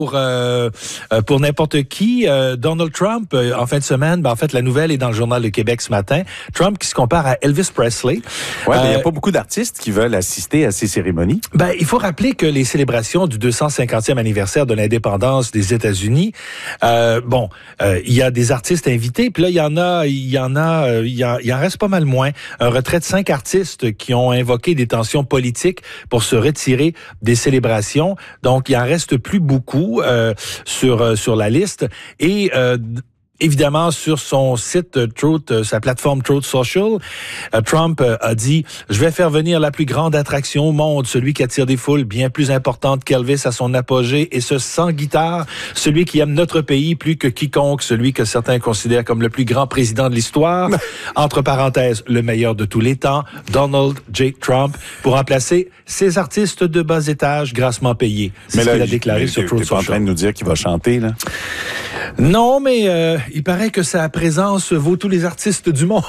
Pour n'importe qui, Donald Trump, en fin de semaine, en fait, la nouvelle est dans le Journal de Québec ce matin. Trump qui se compare à Elvis Presley. Ouais, mais il n'y a pas beaucoup d'artistes qui veulent assister à ces cérémonies. Il faut rappeler que les célébrations du 250e anniversaire de l'indépendance des États-Unis, il y a des artistes invités, puis là, il en reste pas mal moins. Un retrait de 5 artistes qui ont invoqué des tensions politiques pour se retirer des célébrations. Donc, il en reste plus beaucoup. Sur la liste et évidemment, sur son site sa plateforme Truth Social, Trump a dit « Je vais faire venir la plus grande attraction au monde, celui qui attire des foules bien plus importantes qu'Elvis à son apogée, et ce sans guitare, celui qui aime notre pays plus que quiconque, celui que certains considèrent comme le plus grand président de l'histoire, entre parenthèses, le meilleur de tous les temps, Donald J. Trump, pour remplacer ces artistes de bas étage grassement payés. » C'est ce qu'il a déclaré sur Truth Social. T'es pas en train de nous dire qu'il va chanter, là? Non, mais il paraît que sa présence vaut tous les artistes du monde.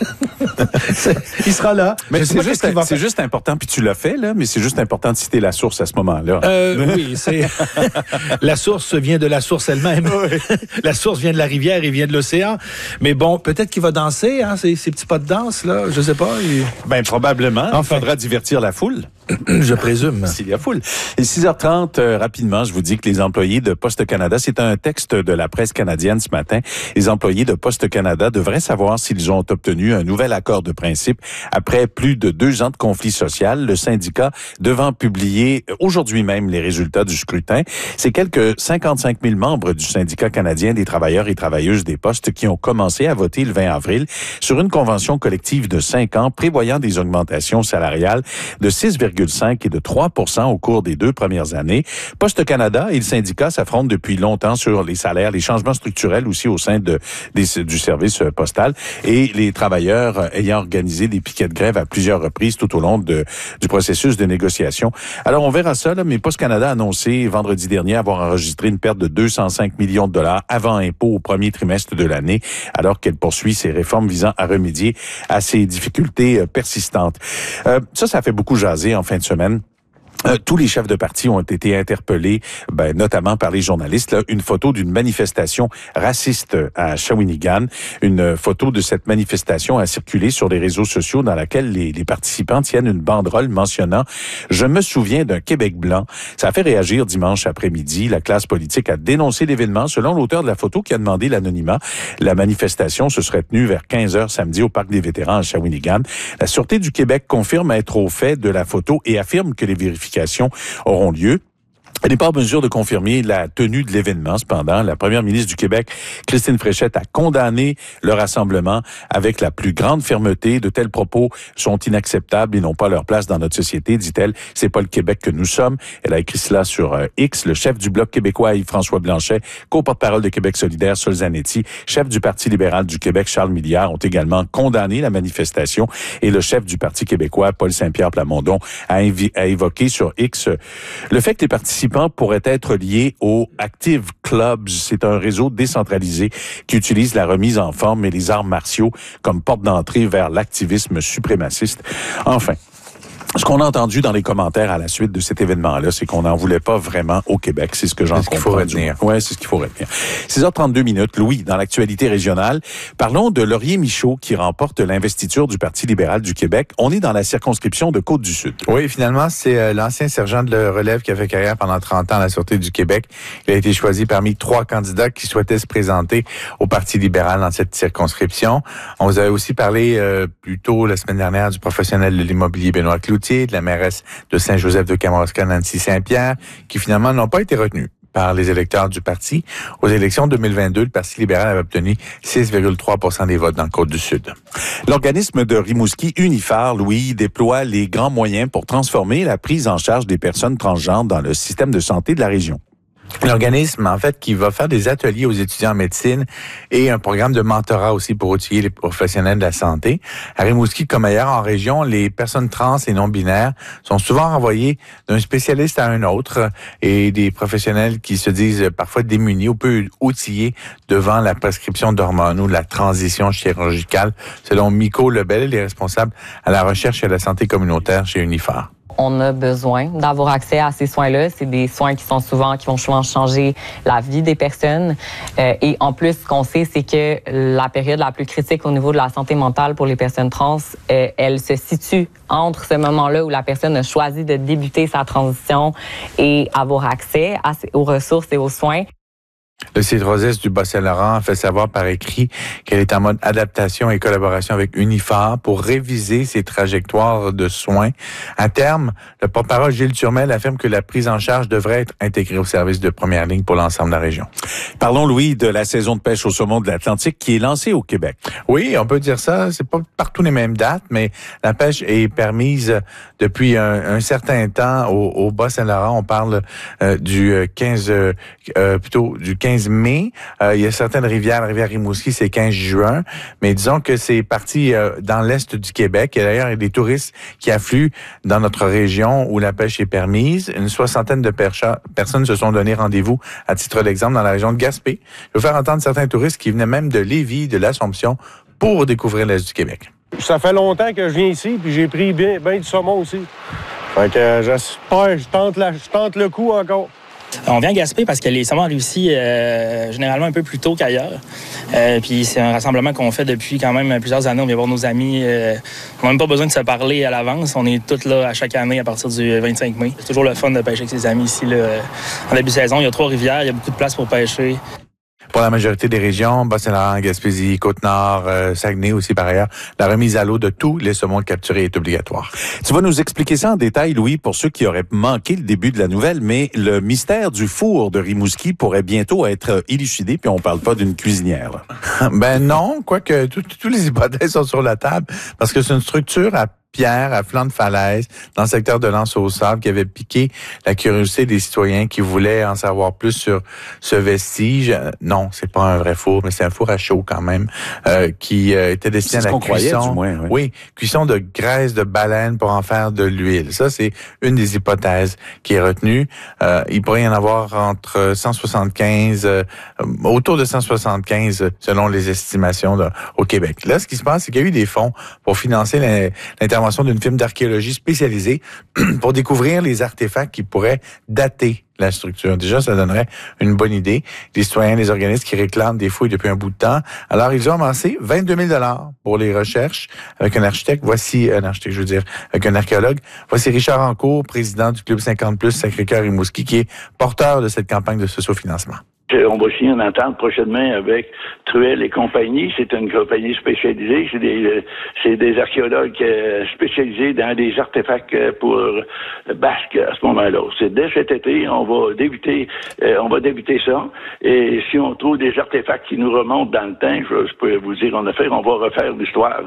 Il sera là. Mais c'est juste important, puis tu l'as fait, là, mais c'est juste important de citer la source à ce moment-là. Oui, c'est la source vient de la source elle-même. Oui. La source vient de la rivière et vient de l'océan. Mais bon, peut-être qu'il va danser, hein, ces petits pas de danse, là, je sais pas. Probablement. Enfin. Il faudra divertir la foule. Je présume. S'il y a foule. Et 6h30, rapidement, je vous dis que les employés de Poste Canada, c'est un texte de la presse canadienne ce matin, les employés de Poste Canada devraient savoir s'ils ont obtenu un nouvel accord de principe après plus de 2 ans de conflit social, le syndicat devant publier aujourd'hui même les résultats du scrutin. C'est quelques 55 000 membres du syndicat canadien des travailleurs et travailleuses des postes qui ont commencé à voter le 20 avril sur une convention collective de 5 ans prévoyant des augmentations salariales de 6,5 et de 3% au cours des 2 premières années. Poste Canada et le syndicat s'affrontent depuis longtemps sur les salaires, les changements structurels aussi au sein du service postal, et les travailleurs ayant organisé des piquets de grève à plusieurs reprises tout au long du processus de négociation. Alors, on verra ça, là, mais Poste Canada a annoncé vendredi dernier avoir enregistré une perte de 205 millions de dollars avant impôt au premier trimestre de l'année, alors qu'elle poursuit ses réformes visant à remédier à ces difficultés persistantes. Ça fait beaucoup jaser en fin de semaine. Tous les chefs de parti ont été interpellés, notamment par les journalistes. Là, une photo d'une manifestation raciste à Shawinigan. Une photo de cette manifestation a circulé sur les réseaux sociaux dans laquelle les participants tiennent une banderole mentionnant « Je me souviens d'un Québec blanc ». Ça a fait réagir dimanche après-midi. La classe politique a dénoncé l'événement. Selon l'auteur de la photo qui a demandé l'anonymat, la manifestation se serait tenue vers 15h samedi au Parc des vétérans à Shawinigan. La Sûreté du Québec confirme être au fait de la photo et affirme que les vérifications auront lieu. Elle n'est pas en mesure de confirmer la tenue de l'événement. Cependant, la première ministre du Québec, Christine Fréchette, a condamné le rassemblement avec la plus grande fermeté. De tels propos sont inacceptables et n'ont pas leur place dans notre société, dit-elle. C'est pas le Québec que nous sommes. Elle a écrit cela sur X. Le chef du Bloc québécois, Yves-François Blanchet, co-porte-parole de Québec solidaire, Sol Zanetti, chef du Parti libéral du Québec, Charles Milliard, ont également condamné la manifestation. Et le chef du Parti québécois, Paul Saint-Pierre Plamondon, a évoqué sur X le fait que les participants pourraient être liés au Active Clubs. C'est un réseau décentralisé qui utilise la remise en forme et les arts martiaux comme porte d'entrée vers l'activisme suprémaciste. Enfin, ce qu'on a entendu dans les commentaires à la suite de cet événement-là, c'est qu'on n'en voulait pas vraiment au Québec. C'est ce que j'en comprends. C'est ce qu'il faut retenir. Oui, c'est ce qu'il faut retenir. 6h32 minutes. Louis, dans l'actualité régionale, parlons de Laurier Michaud qui remporte l'investiture du Parti libéral du Québec. On est dans la circonscription de Côte-du-Sud. Oui, finalement, c'est l'ancien sergent de la relève qui a fait carrière pendant 30 ans à la Sûreté du Québec. Il a été choisi parmi 3 candidats qui souhaitaient se présenter au Parti libéral dans cette circonscription. On vous avait aussi parlé plus tôt la semaine dernière du professionnel de l'immobilier Benoît Cloutier, de la mairesse de Saint-Joseph-de-Kamouraska, Nancy Saint-Pierre, qui finalement n'ont pas été retenus par les électeurs du parti. Aux élections 2022, le Parti libéral avait obtenu 6,3% des votes dans le Côte-du-Sud. L'organisme de Rimouski, Uniphar, Louis, déploie les grands moyens pour transformer la prise en charge des personnes transgenres dans le système de santé de la région. L'organisme, en fait, qui va faire des ateliers aux étudiants en médecine et un programme de mentorat aussi pour outiller les professionnels de la santé. À Rimouski, comme ailleurs en région, les personnes trans et non-binaires sont souvent renvoyées d'un spécialiste à un autre et des professionnels qui se disent parfois démunis ou peu outillés devant la prescription d'hormones ou la transition chirurgicale. Selon Miko Lebel, il est responsable à la recherche et à la santé communautaire chez Uniphar. on a besoin d'avoir accès à ces soins-là. C'est des soins qui vont souvent changer la vie des personnes. Et en plus, ce qu'on sait, c'est que la période la plus critique au niveau de la santé mentale pour les personnes trans, elle se situe entre ce moment-là où la personne a choisi de débuter sa transition et avoir accès aux ressources et aux soins. Le CIDROSES du Bas-Saint-Laurent a fait savoir par écrit qu'elle est en mode adaptation et collaboration avec Uniphar pour réviser ses trajectoires de soins. À terme, le porte-parole Gilles Turmel affirme que la prise en charge devrait être intégrée au service de première ligne pour l'ensemble de la région. Parlons, Louis, de la saison de pêche au saumon de l'Atlantique qui est lancée au Québec. Oui, on peut dire ça. C'est pas partout les mêmes dates, mais la pêche est permise depuis un certain temps au Bas-Saint-Laurent. On parle du 15 mai. Il y a certaines rivières, la rivière Rimouski, c'est 15 juin. Mais disons que c'est parti dans l'est du Québec. Et d'ailleurs, il y a des touristes qui affluent dans notre région où la pêche est permise. Une soixantaine de personnes se sont donné rendez-vous, à titre d'exemple, dans la région de Gaspé. Je vais faire entendre certains touristes qui venaient même de Lévis, de l'Assomption, pour découvrir l'est du Québec. Ça fait longtemps que je viens ici, puis j'ai pris bien du saumon aussi. Fait que j'espère, je tente le coup encore. On vient à Gaspé parce que les saumons arrivent ici généralement un peu plus tôt qu'ailleurs. Puis c'est un rassemblement qu'on fait depuis quand même plusieurs années. On vient voir nos amis. On n'a même pas besoin de se parler à l'avance. On est tous là à chaque année à partir du 25 mai. C'est toujours le fun de pêcher avec ses amis ici. Là. En début de saison, il y a 3 rivières, il y a beaucoup de place pour pêcher. Pour la majorité des régions, Bas-Saint-Laurent, Gaspésie, Côte-Nord, Saguenay aussi par ailleurs, la remise à l'eau de tous les saumons capturés est obligatoire. Tu vas nous expliquer ça en détail, Louis, pour ceux qui auraient manqué le début de la nouvelle, mais le mystère du four de Rimouski pourrait bientôt être élucidé, puis on parle pas d'une cuisinière. Ben non, quoique toutes les hypothèses sont sur la table, parce que c'est une structure à pierre à flanc de falaise dans le secteur de l'Anse-aux-Sables qui avait piqué la curiosité des citoyens qui voulaient en savoir plus sur ce vestige. Non, c'est pas un vrai four, mais c'est un four à chaud quand même qui était destiné à la cuisson. Du moins, oui, cuisson de graisse de baleine pour en faire de l'huile. Ça, c'est une des hypothèses qui est retenue. Il pourrait y en avoir entre 175, autour de 175 selon les estimations au Québec. Là, ce qui se passe, c'est qu'il y a eu des fonds pour financer l'intervention d'une firme d'archéologie spécialisée pour découvrir les artefacts qui pourraient dater la structure. Déjà, ça donnerait une bonne idée. Les citoyens, les organismes qui réclament des fouilles depuis un bout de temps. Alors, ils ont amassé 22 000 $ pour les recherches avec un architecte. Avec un archéologue. Voici Richard Ancourt, président du Club 50+ Sacré-Cœur et Rimouski, qui est porteur de cette campagne de socio-financement. On va signer une entente prochainement avec Truel et compagnie. C'est une compagnie spécialisée. C'est des archéologues spécialisés dans des artefacts pour Basque à ce moment-là. C'est dès cet été, on va débuter ça. Et si on trouve des artefacts qui nous remontent dans le temps, je peux vous dire, on va refaire l'histoire.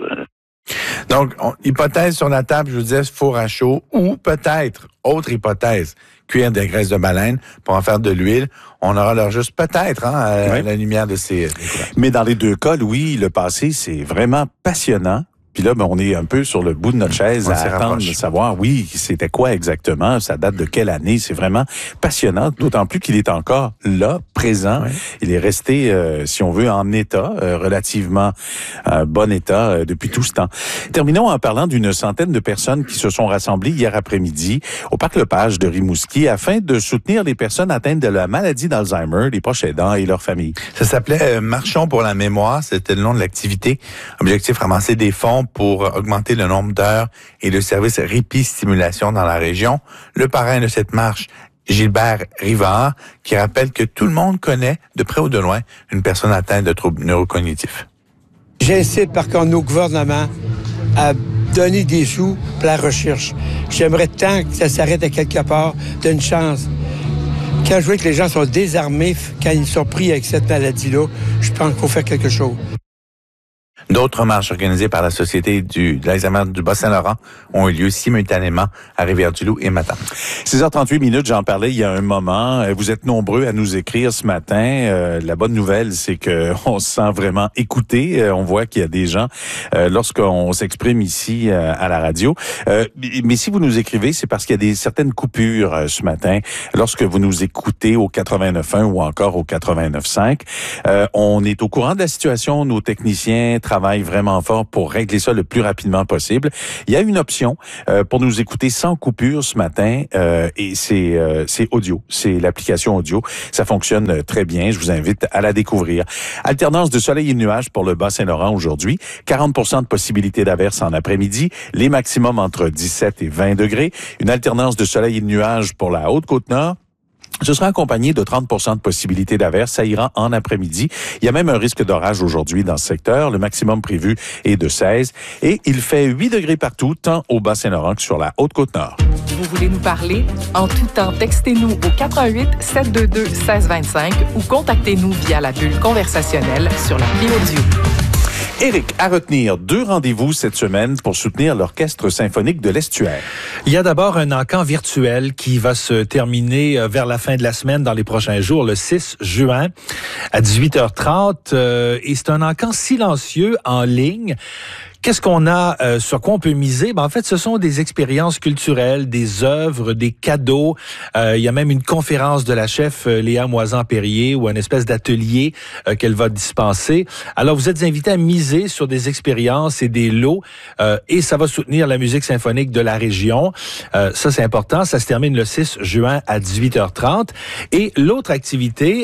Donc, hypothèse sur la table, je vous disais, four à chaud, ou peut-être, autre hypothèse, cuire des graisses de baleine pour en faire de l'huile. On aura leur juste peut-être à la lumière de ces... Mais dans les deux cas, Louis, le passé, c'est vraiment passionnant. Puis là, on est un peu sur le bout de notre chaise à attendre de savoir, oui, c'était quoi exactement, ça date de quelle année. C'est vraiment passionnant, d'autant plus qu'il est encore là, présent. Ouais. Il est resté, si on veut, en état, relativement bon état depuis tout ce temps. Terminons en parlant d'une centaine de personnes qui se sont rassemblées hier après-midi au Parc Lepage de Rimouski afin de soutenir les personnes atteintes de la maladie d'Alzheimer, les proches aidants et leurs familles. Ça s'appelait Marchons pour la mémoire, c'était le nom de l'activité. Objectif, ramasser des fonds pour augmenter le nombre d'heures et le service répit-stimulation dans la région. Le parrain de cette marche, Gilbert Rivard, qui rappelle que tout le monde connaît, de près ou de loin, une personne atteinte de troubles neurocognitifs. J'incite par contre nos gouvernements à donner des sous pour la recherche. J'aimerais tant que ça s'arrête à quelque part, d'une chance. Quand je vois que les gens sont désarmés quand ils sont pris avec cette maladie-là, je pense qu'il faut faire quelque chose. D'autres marches organisées par la Société de l'Alzheimer du Bas-Saint-Laurent ont eu lieu simultanément à Rivière-du-Loup et Matane. 6h38, j'en parlais il y a un moment. Vous êtes nombreux à nous écrire ce matin. La bonne nouvelle, c'est que on se sent vraiment écouté. On voit qu'il y a des gens lorsqu'on s'exprime ici à la radio. Mais si vous nous écrivez, c'est parce qu'il y a certaines coupures ce matin. Lorsque vous nous écoutez au 89.1 ou encore au 89.5, on est au courant de la situation. Nos techniciens travaillent travaillent vraiment fort pour régler ça le plus rapidement possible. Il y a une option pour nous écouter sans coupure ce matin et c'est audio. C'est l'application audio. Ça fonctionne très bien. Je vous invite à la découvrir. Alternance de soleil et de nuages pour le Bas-Saint-Laurent aujourd'hui. 40% de possibilité d'averse en après-midi. Les maximums entre 17 et 20 degrés. Une alternance de soleil et de nuages pour la Haute-Côte-Nord. Ce sera accompagné de 30% de possibilité d'averse. Ça ira en après-midi. Il y a même un risque d'orage aujourd'hui dans ce secteur. Le maximum prévu est de 16. Et il fait 8 degrés partout, tant au Bas-Saint-Laurent que sur la Haute-Côte-Nord. Vous voulez nous parler? En tout temps, textez-nous au 88 722 1625 ou contactez-nous via la bulle conversationnelle sur l'appli audio. Éric, à retenir 2 rendez-vous cette semaine pour soutenir l'Orchestre symphonique de l'Estuaire. Il y a d'abord un encan virtuel qui va se terminer vers la fin de la semaine dans les prochains jours, le 6 juin à 18h30. Et c'est un encan silencieux en ligne. Qu'est-ce qu'on a, sur quoi on peut miser? En fait, ce sont des expériences culturelles, des œuvres, des cadeaux. Il y a même une conférence de la chef Léa Moisan-Perrier ou une espèce d'atelier qu'elle va dispenser. Alors, vous êtes invités à miser sur des expériences et des lots et ça va soutenir la musique symphonique de la région. Ça, c'est important. Ça se termine le 6 juin à 18h30. Et l'autre activité,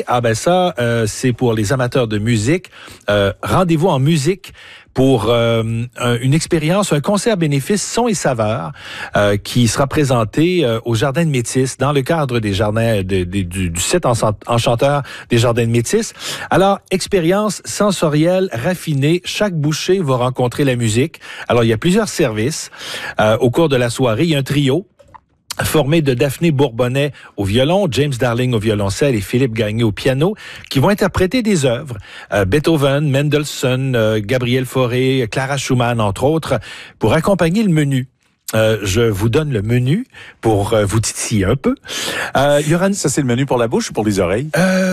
c'est pour les amateurs de musique. Rendez-vous en musique pour une expérience, un concert bénéfice son et saveur qui sera présenté au Jardin de Métis dans le cadre des jardins du site enchanteur des Jardins de Métis. Alors, expérience sensorielle raffinée. Chaque bouchée va rencontrer la musique. Alors, il y a plusieurs services au cours de la soirée. Il y a un trio formé de Daphné Bourbonnais au violon, James Darling au violoncelle et Philippe Gagné au piano, qui vont interpréter des œuvres. Beethoven, Mendelssohn, Gabriel Fauré, Clara Schumann, entre autres, pour accompagner le menu. Je vous donne le menu pour vous titiller un peu. Il y aura Ça, c'est le menu pour la bouche ou pour les oreilles?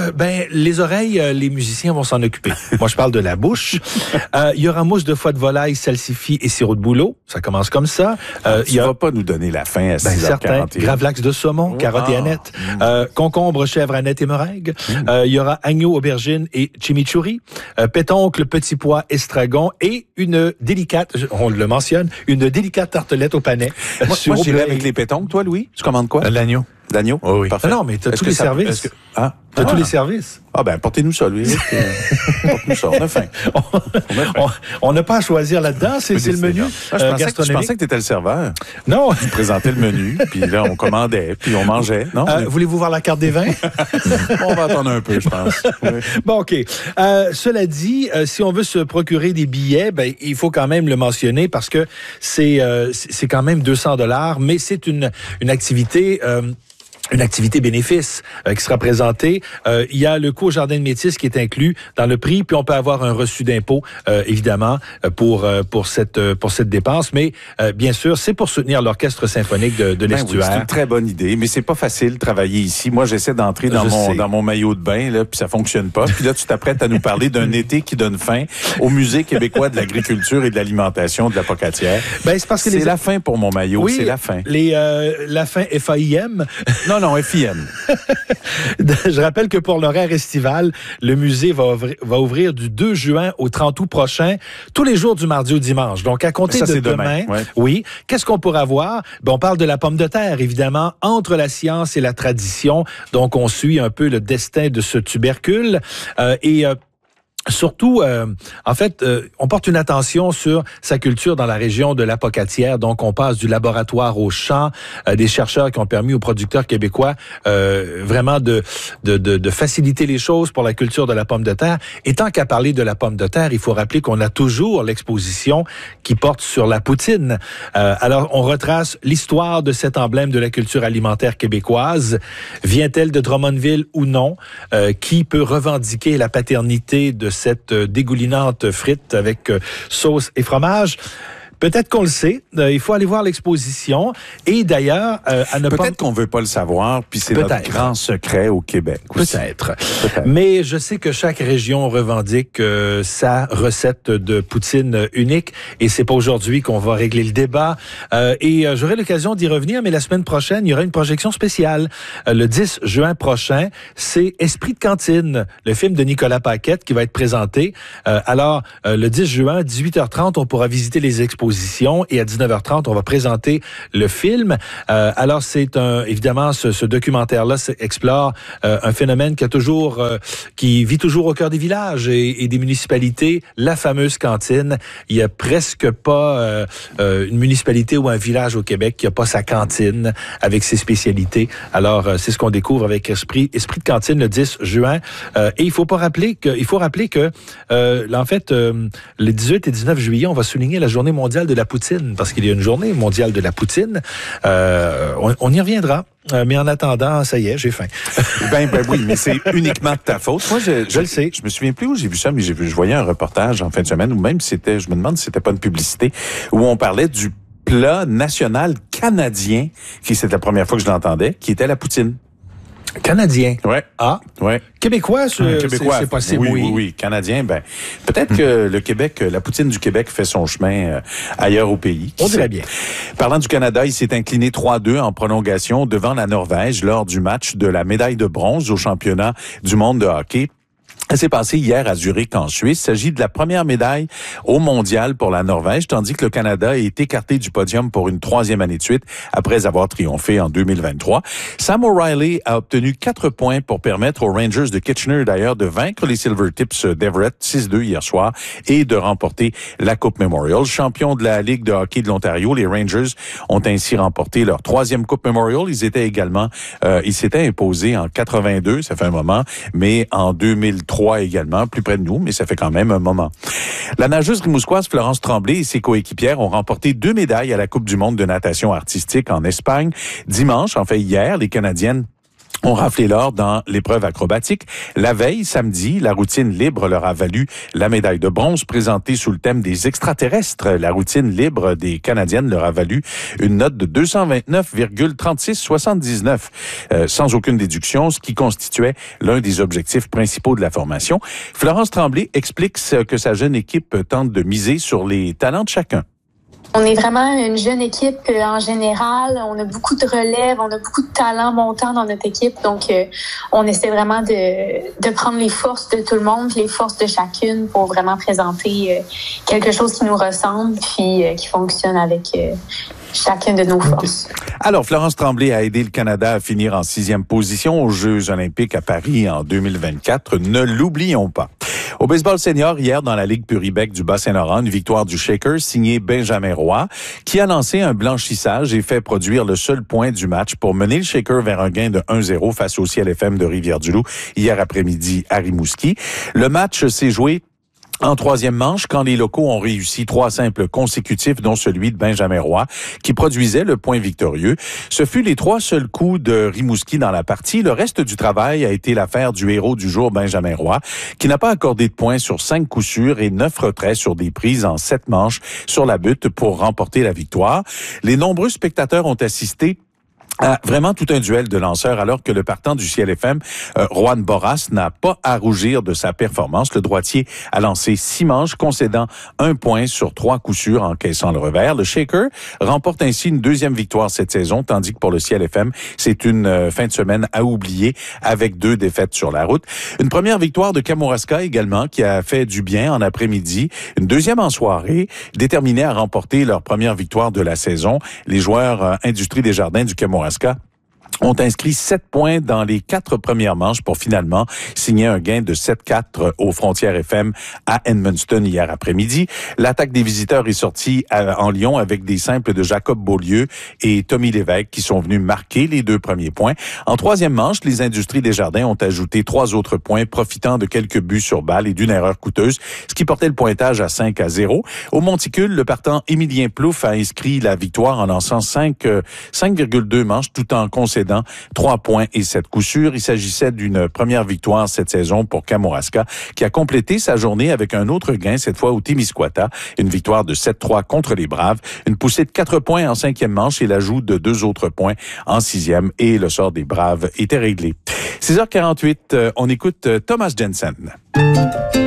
Les oreilles, les musiciens vont s'en occuper. Moi, je parle de la bouche. Il y aura mousse de foie de volaille, salsifis et sirop de bouleau. Ça commence comme ça. Tu vas pas nous donner la fin à 6h41. Certain. Gravlax de saumon, carottes et anettes. Concombre, chèvre, aneth et meringue. Il y aura agneau, aubergine et chimichurri. Pétoncle, petit pois, estragon et une délicate, on le mentionne, une délicate tartelette au panais. Moi j'irai avec les pétoncles. Toi, Louis, tu commandes quoi? L'agneau. L'agneau? Oh, oui. Parfait. Non, mais t'as tous les services. T'as tous les services. Portez-nous ça, Louis. Portez-nous ça, on a faim. On n'a pas à choisir là-dedans, c'est le menu gastronomique. Je pensais que tu étais le serveur. Non. Tu présentais le menu, puis là, on commandait, puis on mangeait. Non? Voulez-vous voir la carte des vins? On va attendre un peu, je pense. Oui. Bon, OK. Cela dit, si on veut se procurer des billets, il faut quand même le mentionner parce que c'est quand même $200, mais c'est une activité... une activité bénéfice qui sera présentée. Il y a le coût au Jardin de Métis qui est inclus dans le prix, puis on peut avoir un reçu d'impôt, évidemment, pour cette dépense. Mais bien sûr, c'est pour soutenir l'Orchestre symphonique de l'Estuaire. Oui, c'est une très bonne idée, mais c'est pas facile de travailler ici. Moi, j'essaie d'entrer dans mon maillot de bain, là, puis ça fonctionne pas. Puis là, tu t'apprêtes à nous parler d'un été qui donne fin au Musée québécois de l'agriculture et de l'alimentation de la Pocatière. C'est parce que c'est la fin pour mon maillot, oui, c'est la fin. La fin FAIM. Non, FIM. Je rappelle que pour l'horaire estival, le musée va ouvrir du 2 juin au 30 août prochain, tous les jours du mardi au dimanche. Donc, à compter de demain, ouais. Oui. Qu'est-ce qu'on pourra voir? On parle de la pomme de terre, évidemment, entre la science et la tradition. Donc, on suit un peu le destin de ce tubercule. Surtout, on porte une attention sur sa culture dans la région de la Pocatière. Donc, on passe du laboratoire au champ, des chercheurs qui ont permis aux producteurs québécois vraiment de faciliter les choses pour la culture de la pomme de terre. Et tant qu'à parler de la pomme de terre, il faut rappeler qu'on a toujours l'exposition qui porte sur la poutine. Alors, on retrace l'histoire de cet emblème de la culture alimentaire québécoise. Vient-elle de Drummondville ou non? Qui peut revendiquer la paternité de cette dégoulinante frite avec sauce et fromage? Peut-être qu'on le sait. Il faut aller voir l'exposition. Et d'ailleurs, à ne pas... Peut-être qu'on veut pas le savoir, puis c'est notre grand secret au Québec aussi. Peut-être. Mais je sais que chaque région revendique sa recette de poutine unique. Et c'est pas aujourd'hui qu'on va régler le débat. Et j'aurai l'occasion d'y revenir, mais la semaine prochaine, il y aura une projection spéciale. Le 10 juin prochain, c'est Esprit de cantine, le film de Nicolas Paquette qui va être présenté. Alors, le 10 juin, 18h30, on pourra visiter les expositions et à 19h30, on va présenter le film. Alors, c'est évidemment, ce documentaire-là explore un phénomène qui vit toujours au cœur des villages et des municipalités, la fameuse cantine. Il y a presque pas une municipalité ou un village au Québec qui a pas sa cantine avec ses spécialités. Alors, c'est ce qu'on découvre avec Esprit de cantine le 10 juin. Et il faut rappeler que en fait, le 18 et 19 juillet, on va souligner la journée mondiale de la poutine, parce qu'il y a une journée mondiale de la poutine. On y reviendra. Mais en attendant, ça y est, j'ai faim. Ben oui, mais c'est uniquement de ta faute. Moi, je le sais. Je me souviens plus où j'ai vu ça, mais je voyais un reportage en fin de semaine, ou même je me demande si c'était pas une publicité, où on parlait du plat national canadien, qui c'est la première fois que je l'entendais, qui était la poutine. Canadien. Ouais. Ah. Ouais. Québécois, c'est possible. Oui. Canadien, peut-être que le Québec, la poutine du Québec fait son chemin ailleurs au pays. On dirait bien. Parlant du Canada, il s'est incliné 3-2 en prolongation devant la Norvège lors du match de la médaille de bronze au championnat du monde de hockey. Ça s'est passé hier à Zurich, en Suisse. Il s'agit de la première médaille au mondial pour la Norvège, tandis que le Canada est écarté du podium pour une 3e année de suite après avoir triomphé en 2023. Sam O'Reilly a obtenu 4 points pour permettre aux Rangers de Kitchener, d'ailleurs, de vaincre les Silvertips d'Everett 6-2 hier soir et de remporter la Coupe Memorial. Champion de la Ligue de hockey de l'Ontario, les Rangers ont ainsi remporté leur 3e Coupe Memorial. Ils s'étaient imposés en 82, ça fait un moment, mais en 2003 également, plus près de nous, mais ça fait quand même un moment. La nageuse rimouskoise Florence Tremblay et ses coéquipières ont remporté 2 médailles à la Coupe du monde de natation artistique en Espagne. Dimanche, hier, les Canadiennes ont raflé l'or dans l'épreuve acrobatique. La veille, samedi, la routine libre leur a valu la médaille de bronze présentée sous le thème des extraterrestres. La routine libre des Canadiennes leur a valu une note de 229,3679, sans aucune déduction, ce qui constituait l'un des objectifs principaux de la formation. Florence Tremblay explique que sa jeune équipe tente de miser sur les talents de chacun. On est vraiment une jeune équipe en général. On a beaucoup de relève, on a beaucoup de talents montants dans notre équipe. Donc, on essaie vraiment de prendre les forces de tout le monde, les forces de chacune pour vraiment présenter quelque chose qui nous ressemble puis qui fonctionne avec chacune de nos forces. Alors, Florence Tremblay a aidé le Canada à finir en 6e position aux Jeux olympiques à Paris en 2024. Ne l'oublions pas. Au baseball senior, hier, dans la Ligue Puribec du Bas-Saint-Laurent, une victoire du Shaker signé Benjamin Roy, qui a lancé un blanchissage et fait produire le seul point du match pour mener le Shaker vers un gain de 1-0 face au CLFM de Rivière-du-Loup hier après-midi à Rimouski. Le match s'est joué en 3e manche, quand les locaux ont réussi 3 simples consécutifs, dont celui de Benjamin Roy, qui produisait le point victorieux. Ce fut les 3 seuls coups de Rimouski dans la partie. Le reste du travail a été l'affaire du héros du jour, Benjamin Roy, qui n'a pas accordé de points sur 5 coups sûrs et 9 retraits sur des prises en 7 manches sur la butte pour remporter la victoire. Les nombreux spectateurs ont assisté vraiment tout un duel de lanceurs, alors que le partant du CLFM, Juan Boras, n'a pas à rougir de sa performance. Le droitier a lancé 6 manches, concédant 1 point sur 3 coups sûrs, encaissant le revers. Le Shaker remporte ainsi une 2e victoire cette saison, tandis que pour le CLFM, c'est une fin de semaine à oublier avec 2 défaites sur la route. Une première victoire de Kamouraska également, qui a fait du bien en après-midi. Une 2e en soirée, déterminée à remporter leur première victoire de la saison. Les joueurs Industrie Desjardins du Kamouraska ont inscrit 7 points dans les 4 premières manches pour finalement signer un gain de 7-4 aux Frontières FM à Edmundston hier après-midi. L'attaque des visiteurs est sortie en Lyon avec des simples de Jacob Beaulieu et Tommy Lévesque qui sont venus marquer les 2 premiers points. En 3e manche, les Industries Desjardins ont ajouté 3 autres points, profitant de quelques buts sur balle et d'une erreur coûteuse, ce qui portait le pointage à 5-0. Au monticule, le partant Émilien Plouffe a inscrit la victoire en lançant 5,2 manches tout en concédant précédent, 3 points et 7 coups sûrs. Il s'agissait d'une première victoire cette saison pour Kamouraska, qui a complété sa journée avec un autre gain, cette fois au Témiscouata. Une victoire de 7-3 contre les Braves. Une poussée de 4 points en 5e manche et l'ajout de 2 autres points en 6e. Et le sort des Braves était réglé. 6h48, on écoute Thomas Jensen.